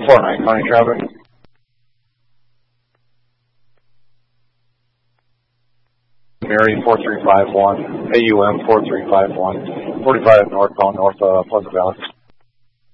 Fort Knight County traffic. Mary 4351, AUM 4351, 45 northbound north Pleasant Valley.